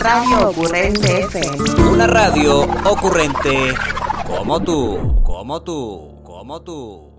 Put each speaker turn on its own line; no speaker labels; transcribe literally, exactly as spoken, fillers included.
Radio Ocurrente F M.
Una radio ocurrente como tú, como tú, como tú.